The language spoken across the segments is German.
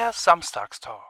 Der Samstagstalk.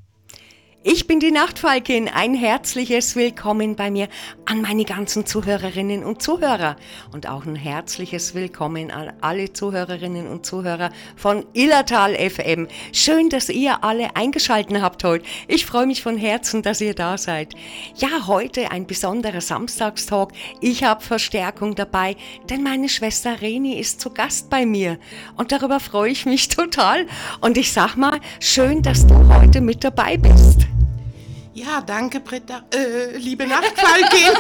Ich bin die Nachtfalkin. Ein herzliches Willkommen bei mir an meine ganzen Zuhörerinnen und Zuhörer. Und auch ein herzliches Willkommen an alle Zuhörerinnen und Zuhörer von Illertal FM. Schön, dass ihr alle eingeschaltet habt heute. Ich freue mich von Herzen, dass ihr da seid. Ja, heute ein besonderer Samstagstalk. Ich habe Verstärkung dabei, denn meine Schwester Reni ist zu Gast bei mir. Und darüber freue ich mich total. Und ich sag mal, schön, dass du heute mit dabei bist. Ja, danke Britta, liebe Nachtfalkin.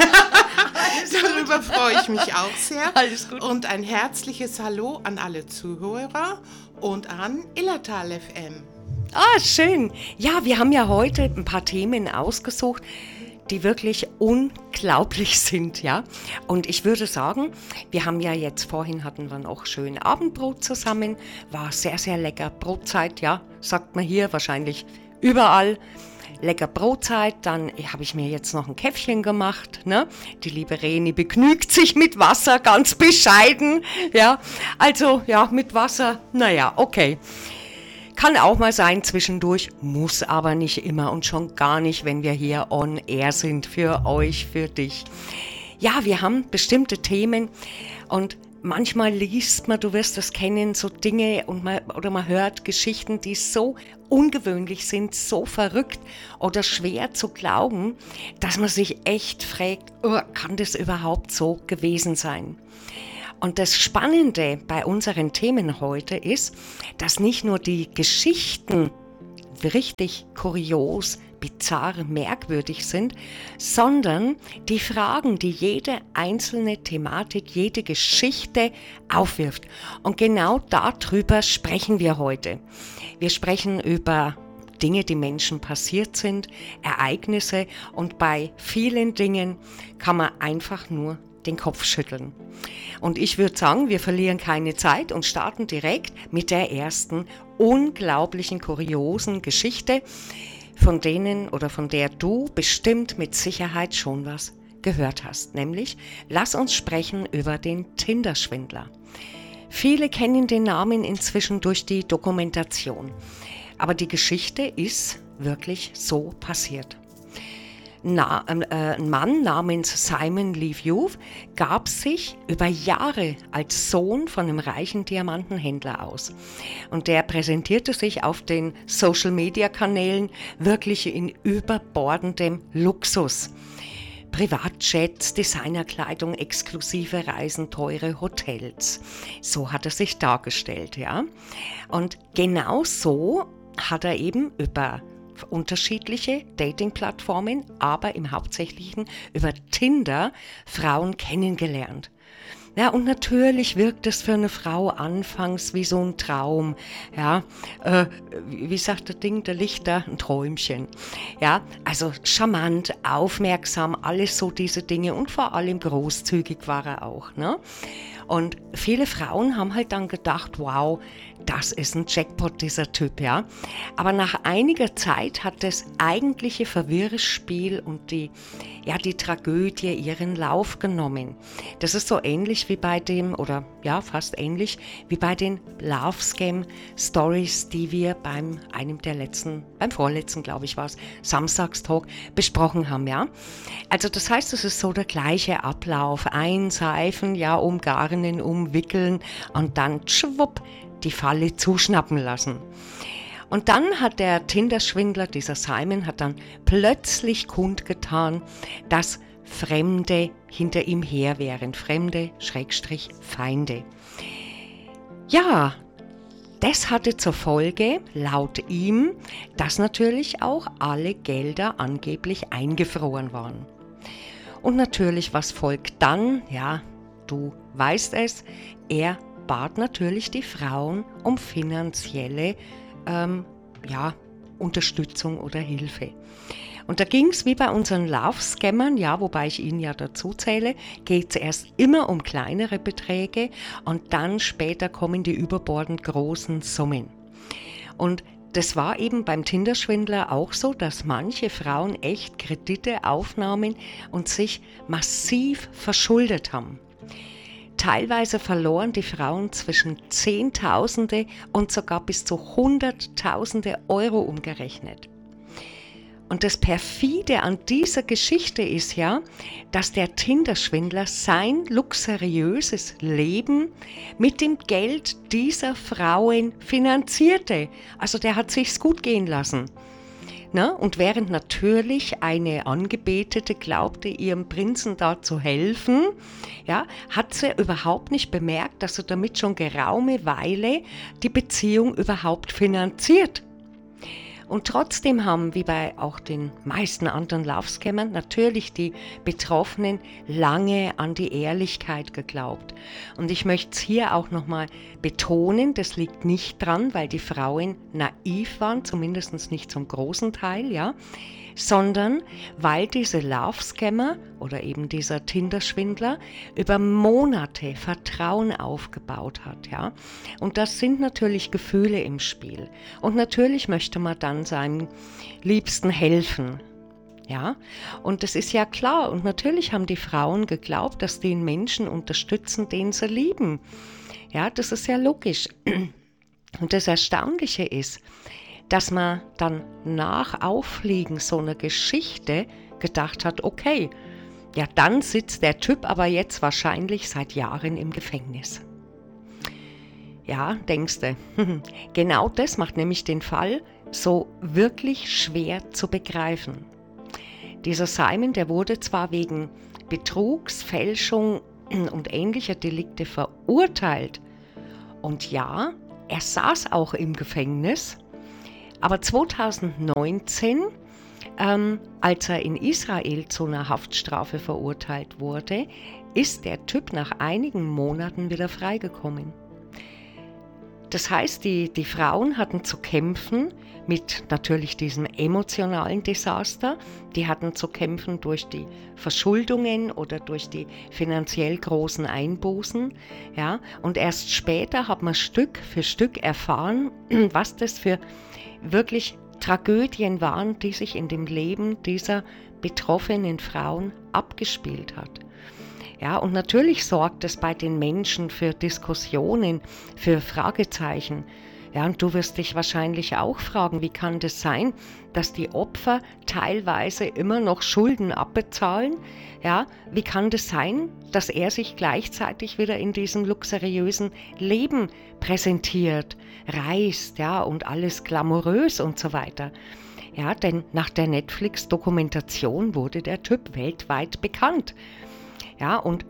Darüber freue ich mich auch sehr. Alles gut. Und ein herzliches Hallo an alle Zuhörer und an Illertal FM. Ah, schön. Ja, wir haben ja heute ein paar Themen ausgesucht, die wirklich unglaublich sind, ja. Und ich würde sagen, wir haben ja jetzt, vorhin hatten wir noch schön Abendbrot zusammen, war sehr, sehr lecker. Brotzeit, ja, sagt man hier wahrscheinlich überall. Lecker Brotzeit, dann habe ich mir jetzt noch ein Käffchen gemacht, ne? Die liebe Reni begnügt sich mit Wasser, ganz bescheiden, ja. Also, ja, mit Wasser, naja, okay. Kann auch mal sein zwischendurch, muss aber nicht immer und schon gar nicht, wenn wir hier on air sind, für euch, für dich. Ja, wir haben bestimmte Themen und manchmal liest man, du wirst das kennen, so Dinge und man hört Geschichten, die so ungewöhnlich sind, so verrückt oder schwer zu glauben, dass man sich echt fragt, kann das überhaupt so gewesen sein? Und das Spannende bei unseren Themen heute ist, dass nicht nur die Geschichten richtig kurios, bizarr, merkwürdig sind, sondern die Fragen, die jede einzelne Thematik, jede Geschichte aufwirft. Und genau darüber sprechen wir heute. Wir sprechen über Dinge, die Menschen passiert sind, Ereignisse, und bei vielen Dingen kann man einfach nur den Kopf schütteln. Und ich würde sagen, wir verlieren keine Zeit und starten direkt mit der ersten unglaublichen, kuriosen Geschichte, von der du bestimmt mit Sicherheit schon was gehört hast. Nämlich, lass uns sprechen über den Tinder-Schwindler. Viele kennen den Namen inzwischen durch die Dokumentation. Aber die Geschichte ist wirklich so passiert. Ein Mann namens Simon Lee View gab sich über Jahre als Sohn von einem reichen Diamantenhändler aus. Und der präsentierte sich auf den Social-Media-Kanälen wirklich in überbordendem Luxus. Privatjets, Designerkleidung, exklusive Reisen, teure Hotels. So hat er sich dargestellt, ja. Und genau so hat er eben über unterschiedliche Dating-Plattformen, aber im Hauptsächlichen über Tinder Frauen kennengelernt. Ja, und natürlich wirkt es für eine Frau anfangs wie so ein Traum, ja, wie sagt der Dichter, ein Träumchen, ja, also charmant, aufmerksam, alles so diese Dinge, und vor allem großzügig war er auch, ne? Und viele Frauen haben halt dann gedacht, wow, das ist ein Jackpot, dieser Typ, ja. Aber nach einiger Zeit hat das eigentliche Verwirrspiel und die Tragödie ihren Lauf genommen. Das ist so ähnlich wie bei fast ähnlich wie bei den Love Scam Stories, die wir beim vorletzten, glaube ich, war es, Samstagstalk besprochen haben, ja. Also das heißt, es ist so der gleiche Ablauf. Einseifen, ja, umgarnen, umwickeln und dann schwupp die Falle zuschnappen lassen. Und dann hat der Tinder-Schwindler, dieser Simon, hat dann plötzlich kundgetan, dass Fremde hinter ihm her wären. Fremde, Feinde. Ja, das hatte zur Folge, laut ihm, dass natürlich auch alle Gelder angeblich eingefroren waren. Und natürlich, was folgt dann? Ja, du weißt es, er bat natürlich die Frauen um finanzielle Unterstützung oder Hilfe. Und da ging es wie bei unseren Love-Scammern, ja, wobei ich ihn ja dazu zähle, geht es erst immer um kleinere Beträge und dann später kommen die überbordend großen Summen. Und das war eben beim Tinder-Schwindler auch so, dass manche Frauen echt Kredite aufnahmen und sich massiv verschuldet haben. Teilweise verloren die Frauen zwischen Zehntausende und sogar bis zu Hunderttausende Euro umgerechnet. Und das Perfide an dieser Geschichte ist ja, dass der Tinder-Schwindler sein luxuriöses Leben mit dem Geld dieser Frauen finanzierte. Also der hat sich's gut gehen lassen. Na, und während natürlich eine Angebetete glaubte, ihrem Prinzen da zu helfen, ja, hat sie überhaupt nicht bemerkt, dass er damit schon geraume Weile die Beziehung überhaupt finanziert. Und trotzdem haben, wie bei auch den meisten anderen Love-Scammern, natürlich die Betroffenen lange an die Ehrlichkeit geglaubt. Und ich möchte es hier auch nochmal betonen, das liegt nicht dran, weil die Frauen naiv waren, zumindest nicht zum großen Teil, ja, sondern weil diese Love-Scammer oder eben dieser Tinder-Schwindler über Monate Vertrauen aufgebaut hat. Ja? Und das sind natürlich Gefühle im Spiel. Und natürlich möchte man dann seinem Liebsten helfen. Ja? Und das ist ja klar. Und natürlich haben die Frauen geglaubt, dass die den Menschen unterstützen, den sie lieben. Ja, das ist ja logisch. Und das Erstaunliche ist, dass man dann nach Auffliegen so einer Geschichte gedacht hat, okay, ja dann sitzt der Typ aber jetzt wahrscheinlich seit Jahren im Gefängnis. Ja, denkst du. Genau das macht nämlich den Fall so wirklich schwer zu begreifen. Dieser Simon, der wurde zwar wegen Betrugs, Fälschung und ähnlicher Delikte verurteilt. Und ja, er saß auch im Gefängnis. Aber 2019, als er in Israel zu einer Haftstrafe verurteilt wurde, ist der Typ nach einigen Monaten wieder freigekommen. Das heißt, die Frauen hatten zu kämpfen mit natürlich diesem emotionalen Desaster. Die hatten zu kämpfen durch die Verschuldungen oder durch die finanziell großen Einbußen. Ja? Und erst später hat man Stück für Stück erfahren, was das für wirklich Tragödien waren, die sich in dem Leben dieser betroffenen Frauen abgespielt hat. Ja, und natürlich sorgt es bei den Menschen für Diskussionen, für Fragezeichen. Ja, und du wirst dich wahrscheinlich auch fragen, wie kann das sein, dass die Opfer teilweise immer noch Schulden abbezahlen? Ja, wie kann das sein, dass er sich gleichzeitig wieder in diesem luxuriösen Leben präsentiert, reist, ja, und alles glamourös und so weiter? Ja, denn nach der Netflix-Dokumentation wurde der Typ weltweit bekannt. Ja, und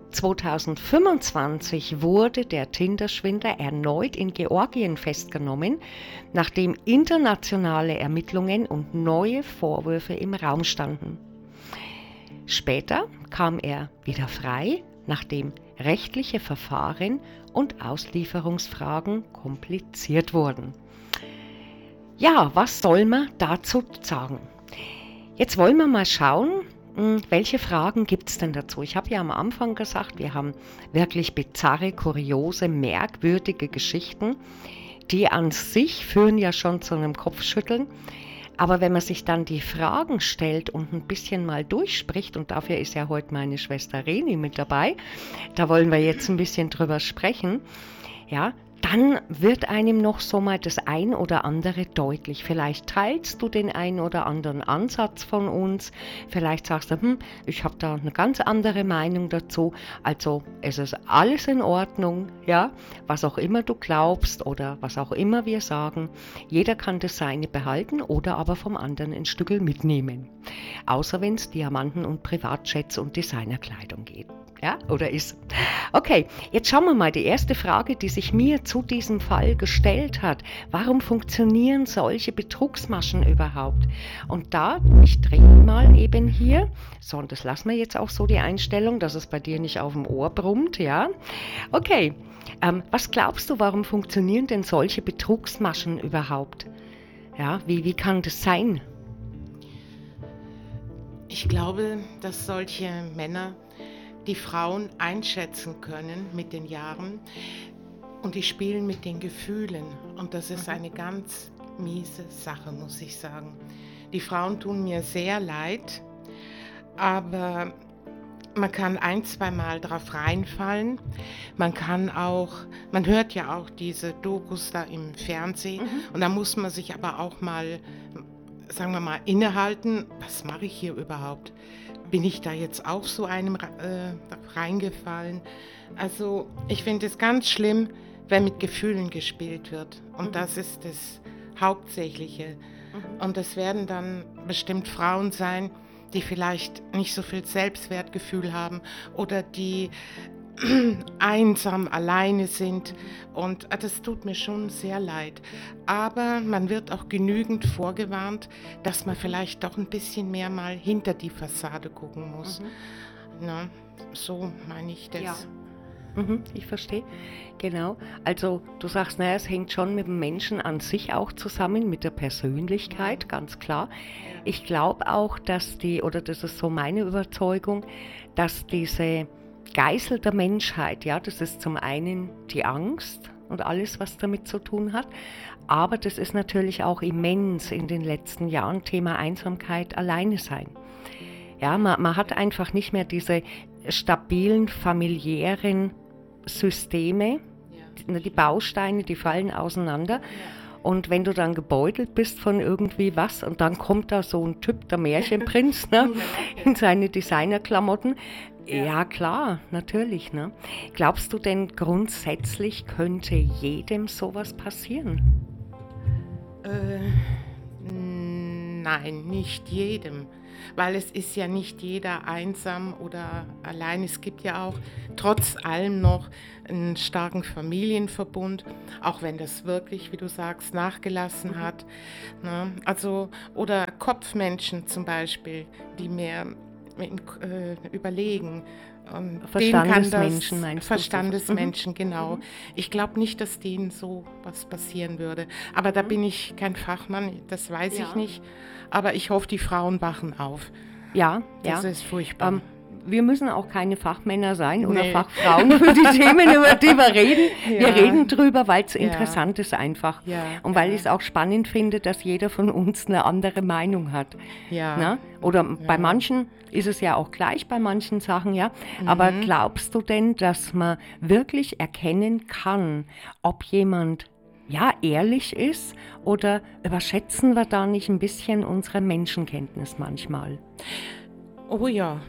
2025 wurde der Tinder-Schwindler erneut in Georgien festgenommen, nachdem internationale Ermittlungen und neue Vorwürfe im Raum standen. Später kam er wieder frei, nachdem rechtliche Verfahren und Auslieferungsfragen kompliziert wurden. Ja, was soll man dazu sagen? Jetzt wollen wir mal schauen, welche Fragen gibt es denn dazu? Ich habe ja am Anfang gesagt, wir haben wirklich bizarre, kuriose, merkwürdige Geschichten, die an sich führen ja schon zu einem Kopfschütteln. Aber wenn man sich dann die Fragen stellt und ein bisschen mal durchspricht, und dafür ist ja heute meine Schwester Reni mit dabei, da wollen wir jetzt ein bisschen drüber sprechen, ja, dann wird einem noch so mal das ein oder andere deutlich. Vielleicht teilst du den ein oder anderen Ansatz von uns. Vielleicht sagst du, ich habe da eine ganz andere Meinung dazu. Also es ist alles in Ordnung, ja, was auch immer du glaubst oder was auch immer wir sagen. Jeder kann das Seine behalten oder aber vom anderen ein Stückel mitnehmen. Außer wenn es Diamanten und Privatjets und Designerkleidung geht. Ja, oder ist. Okay, jetzt schauen wir mal die erste Frage, die sich mir zu diesem Fall gestellt hat. Warum funktionieren solche Betrugsmaschen überhaupt? Und da, ich drehe mal eben hier, so, und das lassen wir jetzt auch so, die Einstellung, dass es bei dir nicht auf dem Ohr brummt, ja? Okay, was glaubst du, warum funktionieren denn solche Betrugsmaschen überhaupt? Ja, wie kann das sein? Ich glaube, dass solche Männer die Frauen einschätzen können mit den Jahren und die spielen mit den Gefühlen. Und das ist eine ganz miese Sache, muss ich sagen. Die Frauen tun mir sehr leid, aber man kann ein, zwei Mal drauf reinfallen. Man hört ja auch diese Dokus da im Fernsehen und da muss man sich aber auch mal, sagen wir mal, innehalten. Was mache ich hier überhaupt? Bin ich da jetzt auch so einem reingefallen? Also ich finde es ganz schlimm, wenn mit Gefühlen gespielt wird und das ist das Hauptsächliche. Und es werden dann bestimmt Frauen sein, die vielleicht nicht so viel Selbstwertgefühl haben oder die einsam alleine sind und das tut mir schon sehr leid. Aber man wird auch genügend vorgewarnt, dass man vielleicht doch ein bisschen mehr mal hinter die Fassade gucken muss. Na, so meine ich das. Ja. Ich verstehe, genau. Also du sagst, naja, es hängt schon mit dem Menschen an sich auch zusammen, mit der Persönlichkeit, ganz klar. Ich glaube auch, das ist so meine Überzeugung, dass diese Geißel der Menschheit, ja, das ist zum einen die Angst und alles, was damit zu tun hat, aber das ist natürlich auch immens in den letzten Jahren Thema Einsamkeit, Alleine sein. Ja, man hat einfach nicht mehr diese stabilen familiären Systeme, die Bausteine, die fallen auseinander. Und wenn du dann gebeutelt bist von irgendwie was und dann kommt da so ein Typ, der Märchenprinz, ne, in seine Designerklamotten, ja klar, natürlich. Ne. Glaubst du denn grundsätzlich könnte jedem sowas passieren? Nein, nicht jedem, weil es ist ja nicht jeder einsam oder allein. Es gibt ja auch trotz allem noch einen starken Familienverbund, auch wenn das wirklich, wie du sagst, nachgelassen hat. Ne? Also, oder Kopfmenschen zum Beispiel, die mehr überlegen. Verstandesmenschen meinst du? Verstandesmenschen, genau. Ich glaube nicht, dass denen so was passieren würde. Aber da bin ich kein Fachmann, das weiß ich nicht. Aber ich hoffe, die Frauen wachen auf. Ja, das ist furchtbar. Wir müssen auch keine Fachmänner sein oder Fachfrauen für die Themen, über die wir reden. Wir reden drüber, weil es interessant ist einfach. Und weil ich es auch spannend finde, dass jeder von uns eine andere Meinung hat. Na? Oder bei manchen ist es ja auch gleich, bei manchen Sachen, ja. Aber glaubst du denn, dass man wirklich erkennen kann, ob jemand ehrlich ist oder überschätzen wir da nicht ein bisschen unsere Menschenkenntnis manchmal? Oh ja.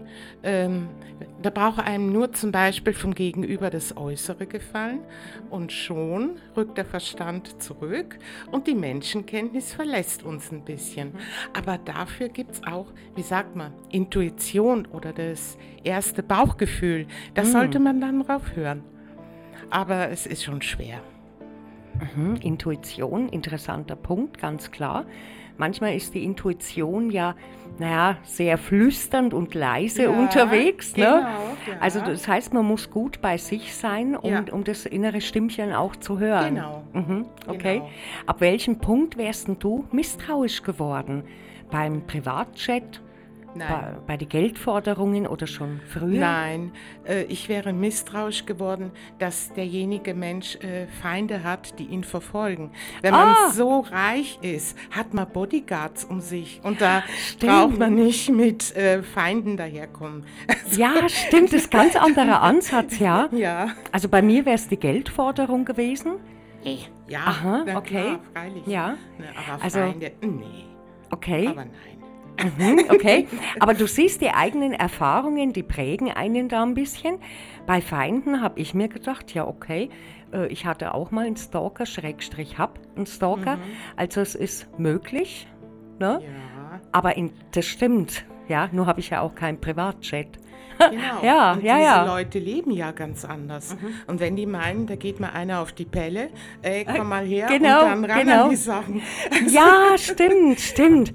Da braucht einem nur zum Beispiel vom Gegenüber das Äußere gefallen und schon rückt der Verstand zurück und die Menschenkenntnis verlässt uns ein bisschen. Aber dafür gibt es auch, wie sagt man, Intuition oder das erste Bauchgefühl. Da sollte man dann drauf hören. Aber es ist schon schwer. Intuition, interessanter Punkt, ganz klar. Manchmal ist die Intuition sehr flüsternd und leise unterwegs. Genau, ne? Also das heißt, man muss gut bei sich sein, um das innere Stimmchen auch zu hören. Genau. Okay. Genau. Ab welchem Punkt wärst denn du misstrauisch geworden? Beim Privatchat? Bei den Geldforderungen oder schon früher? Nein, ich wäre misstrauisch geworden, dass derjenige Mensch Feinde hat, die ihn verfolgen. Wenn man so reich ist, hat man Bodyguards um sich und da braucht man nicht mit Feinden daherkommen. Ja, stimmt, das ist ein ganz anderer Ansatz, ja. Also bei mir wäre es die Geldforderung gewesen. Ja, aha, na okay. Klar, freilich. Ja. Aber Also, Feinde, nee. Okay. Aber nein. Okay, aber du siehst, die eigenen Erfahrungen, die prägen einen da ein bisschen. Bei Feinden habe ich mir gedacht, ja okay, ich hatte auch mal einen Stalker, hab einen Stalker, also es ist möglich, ne? Ja. Aber das stimmt, ja, nur habe ich ja auch keinen Privatchat. Genau. Und diese Leute leben ja ganz anders. Und wenn die meinen, da geht mal einer auf die Pelle, komm mal her genau, und dann ran an die Sachen. Ja, stimmt.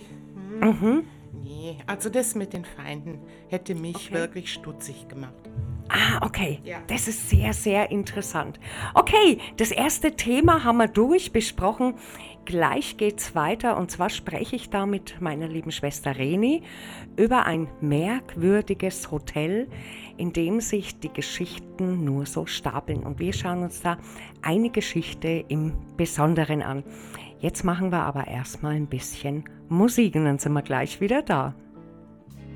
Nee, also das mit den Feinden hätte mich wirklich stutzig gemacht. Ah, okay. Ja. Das ist sehr, sehr interessant. Okay, das erste Thema haben wir besprochen. Gleich geht's weiter und zwar spreche ich da mit meiner lieben Schwester Reni über ein merkwürdiges Hotel, in dem sich die Geschichten nur so stapeln. Und wir schauen uns da eine Geschichte im Besonderen an. Jetzt machen wir aber erstmal ein bisschen Musik und dann sind wir gleich wieder da.